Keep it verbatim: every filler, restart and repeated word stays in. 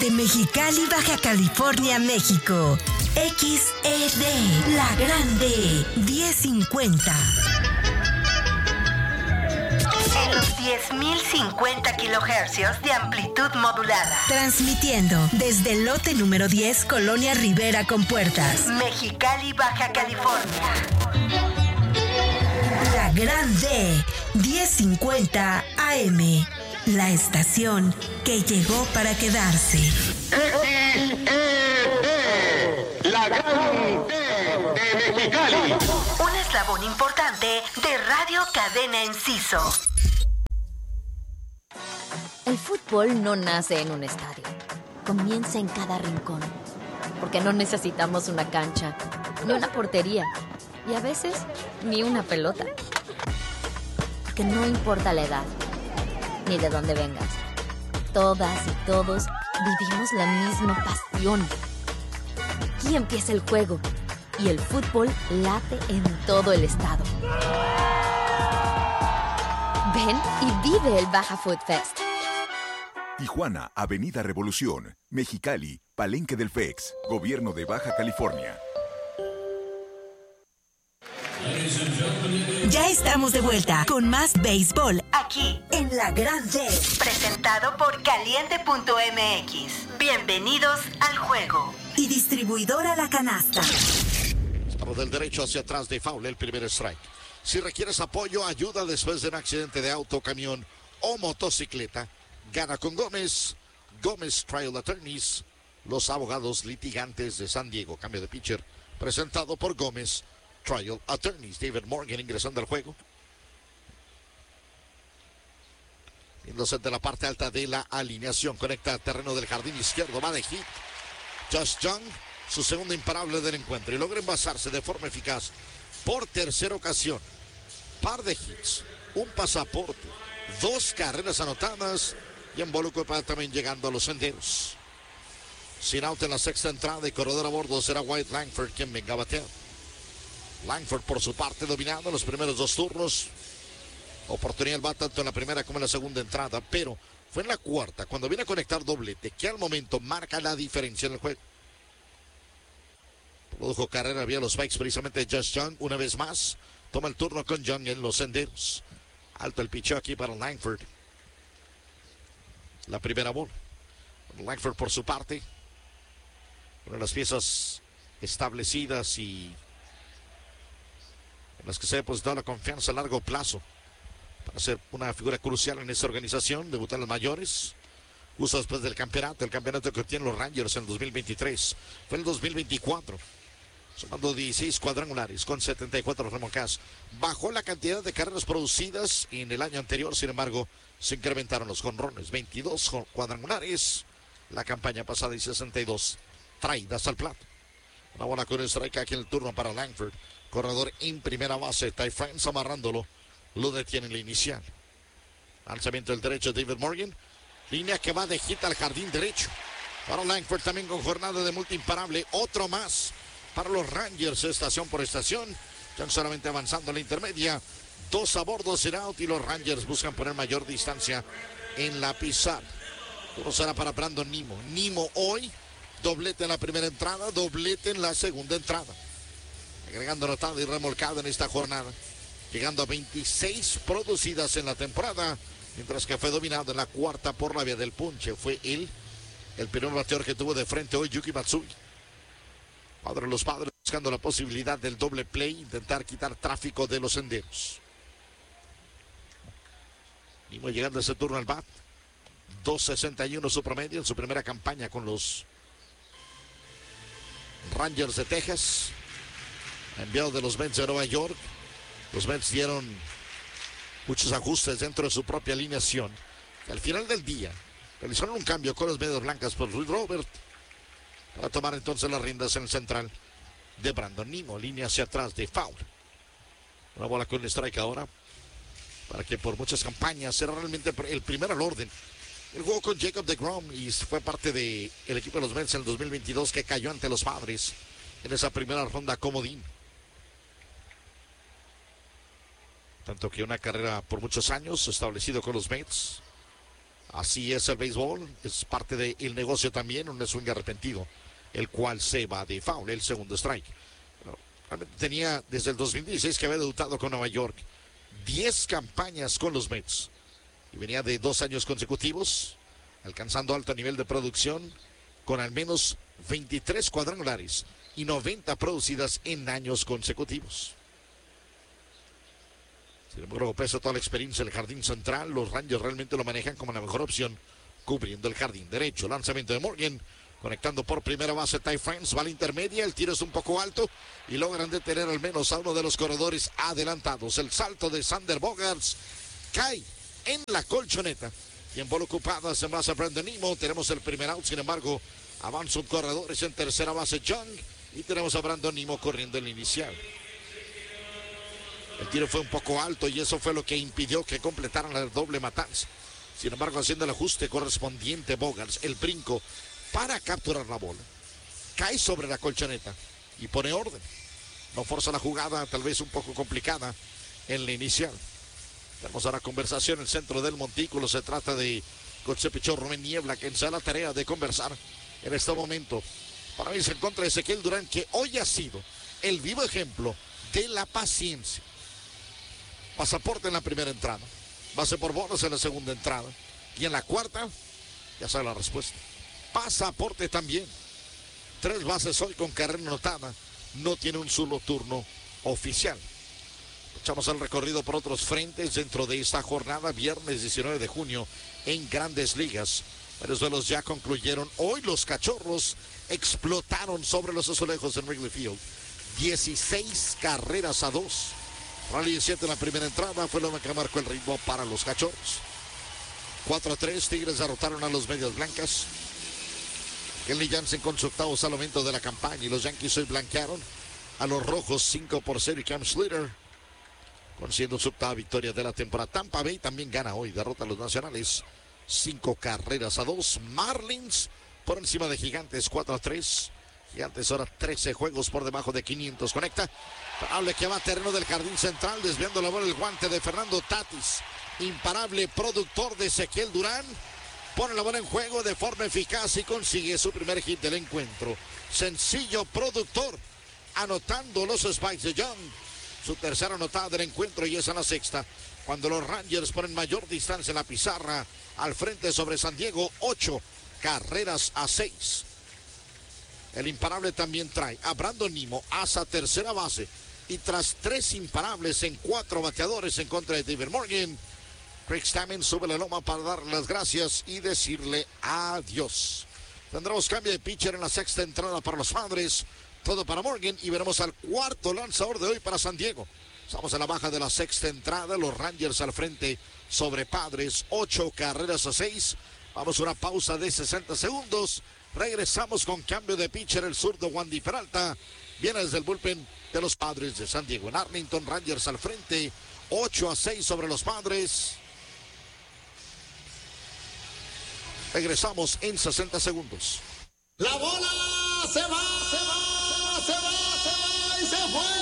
De Mexicali, Baja California, México. X E D, La Grande, diez cincuenta. En los diez mil cincuenta kilohercios de amplitud modulada. Transmitiendo desde el lote número diez, Colonia Rivera con Puertas. Mexicali, Baja California. La Grande, diez cincuenta A M. La estación que llegó para quedarse. X E D, La Grande de Mexicali. Un eslabón importante de Radio Cadena Enciso. El fútbol no nace en un estadio. Comienza en cada rincón. Porque no necesitamos una cancha, ni una portería, y a veces ni una pelota. Porque no importa la edad, ni de dónde vengas. Todas y todos vivimos la misma pasión. Aquí empieza el juego y el fútbol late en todo el estado. Ven y vive el Baja Food Fest. Tijuana, Avenida Revolución. Mexicali, Palenque del F E X, Gobierno de Baja California. Ya estamos de vuelta con más béisbol aquí en La Grande. Presentado por Caliente punto M X. Bienvenidos al juego. Y distribuidora La Canasta. Estamos del derecho hacia atrás de foul, el primer strike. Si requieres apoyo, ayuda después de un accidente de auto, camión o motocicleta, gana con Gómez. Gómez Trial Attorneys, los abogados litigantes de San Diego. Cambio de pitcher presentado por Gómez Trial Attorneys. David Morgan ingresando al juego. Viéndose de la parte alta de la alineación. Conecta al terreno del jardín izquierdo. Va de hit. Josh Jung, su segundo imparable del encuentro. Y logra envasarse de forma eficaz por tercera ocasión. Par de hits. Un pasaporte. Dos carreras anotadas. Y involucro para también llegando a los senderos. Sin out en la sexta entrada y corredor a bordo será White Langford quien venga a batear. Langford por su parte dominando los primeros dos turnos. Oportunidad del bat tanto en la primera como en la segunda entrada, pero fue en la cuarta cuando viene a conectar doblete que al momento marca la diferencia en el juego. Produjo carrera vía los spikes precisamente Josh Jung una vez más. Toma el turno con Jung en los senderos. Alto el picheo aquí para Langford. La primera bola. Langford por su parte. Una de las piezas establecidas y en las que se ha depositado la confianza a largo plazo para ser una figura crucial en esta organización, debutar en los mayores, justo después del campeonato, el campeonato que obtienen los Rangers en el dos mil veintitrés, fue en el dos mil veinticuatro, sumando dieciséis cuadrangulares con setenta y cuatro remolcadas. Bajó la cantidad de carreras producidas en el año anterior, sin embargo, se incrementaron los jonrones, veintidós cuadrangulares, la campaña pasada y sesenta y dos traídas al plato. Una bola con el strike aquí en el turno para Langford. Corredor en primera base, Ty France amarrándolo, lo detiene en la inicial. Lanzamiento del derecho, David Morgan. Línea que va de hit al jardín derecho. Para Langford también con jornada de multi imparable. Otro más para los Rangers, estación por estación. Ya solamente avanzando a la intermedia. Dos a bordo, será out y los Rangers buscan poner mayor distancia en la pizarra. Todo será para Brandon Nimmo. Nimmo hoy, doblete en la primera entrada, doblete en la segunda entrada. Agregando anotada y remolcada en esta jornada. Llegando a veintiséis producidas en la temporada. Mientras que fue dominado en la cuarta por la vía del punche. Fue él el primer bateador que tuvo de frente hoy Yuki Matsui. Padre de los padres buscando la posibilidad del doble play. Intentar quitar tráfico de los senderos. Nimmo llegando a ese turno al bat. dos sesenta y uno su promedio en su primera campaña con los Rangers de Texas. Enviado de los Mets de Nueva York. Los Mets dieron muchos ajustes dentro de su propia alineación. Y al final del día realizaron un cambio con los medias blancas por Luis Robert para tomar entonces las riendas en el central de Brandon Nimmo. Línea hacia atrás de foul. Una bola con el strike ahora para que por muchas campañas era realmente el primero al orden. El jugó con Jacob deGrom y fue parte del equipo de los Mets en el dos mil veintidós que cayó ante los Padres en esa primera ronda comodín. Tanto que una carrera por muchos años establecido con los Mets. Así es el béisbol, es parte del negocio también, un swing arrepentido, el cual se va de foul, el segundo strike. Realmente tenía desde el dos mil dieciséis que había debutado con Nueva York, diez campañas con los Mets, y venía de dos años consecutivos, alcanzando alto nivel de producción, con al menos veintitrés cuadrangulares y noventa producidas en años consecutivos. Sin embargo, pese a toda la experiencia del jardín central, los Rangers realmente lo manejan como la mejor opción, cubriendo el jardín derecho. Lanzamiento de Morgan, conectando por primera base Ty France, va a la intermedia, el tiro es un poco alto y logran detener al menos a uno de los corredores adelantados. El salto de Xander Bogaerts cae en la colchoneta. Tiempo ocupado, se envasa Brandon Nimmo, tenemos el primer out, sin embargo, avanza un corredor, es en tercera base Young, y tenemos a Brandon Nimmo corriendo el inicial. El tiro fue un poco alto y eso fue lo que impidió que completaran la doble matanza. Sin embargo, haciendo el ajuste correspondiente, Bogaerts, el brinco para capturar la bola, cae sobre la colchoneta y pone orden. No forza la jugada, tal vez un poco complicada en la inicial. Tenemos ahora conversación en el centro del montículo. Se trata de Coach Pichón Rubén Niebla, quien se da la tarea de conversar en este momento. Para mí se encuentra Ezequiel Durán, que hoy ha sido el vivo ejemplo de la paciencia. Pasaporte en la primera entrada, base por bolas en la segunda entrada, y en la cuarta, ya sabe la respuesta. Pasaporte también. Tres bases hoy con carrera anotada. No tiene un solo turno oficial. Echamos el recorrido por otros frentes dentro de esta jornada, viernes diecinueve de junio, en Grandes Ligas. Varios duelos ya concluyeron. Hoy los Cachorros explotaron sobre los Azulejos en Wrigley Field. dieciséis carreras a dos. Rally siete en la primera entrada fue lo que marcó el ritmo para los Cachorros. cuatro a tres, Tigres derrotaron a los Medias Blancas. Kenley Jansen con su octavo salvamento de la campaña, y los Yankees hoy blanquearon a los Rojos cinco por cero, y Cam Slater consiguiendo su octava victoria de la temporada. Tampa Bay también gana hoy, derrota a los Nacionales cinco carreras a dos. Marlins por encima de Gigantes cuatro a tres. Gigantes ahora trece juegos por debajo de quinientos. Conecta, imparable que va a terreno del jardín central, desviando la bola el guante de Fernando Tatis. Imparable productor de Ezequiel Durán. Pone la bola en juego de forma eficaz y consigue su primer hit del encuentro. Sencillo productor, anotando los Spikes de Young. Su tercera anotada del encuentro, y es en la sexta, cuando los Rangers ponen mayor distancia en la pizarra al frente sobre San Diego, ocho carreras a seis. El imparable también trae a Brandon Nimmo hasta tercera base, y tras tres imparables en cuatro bateadores en contra de David Morgan, Craig Stammen sube la loma para darle las gracias y decirle adiós. Tendremos cambio de pitcher en la sexta entrada para los Padres. Todo para Morgan, y veremos al cuarto lanzador de hoy para San Diego. Estamos en la baja de la sexta entrada. Los Rangers al frente sobre Padres. Ocho carreras a seis. Vamos a una pausa de sesenta segundos. Regresamos con cambio de pitcher. El zurdo Wandy Peralta viene desde el bullpen de los Padres de San Diego. En Arlington, Rangers al frente. ocho a seis sobre los Padres. Regresamos en sesenta segundos. La bola se va, se va, se va, se va y se fue.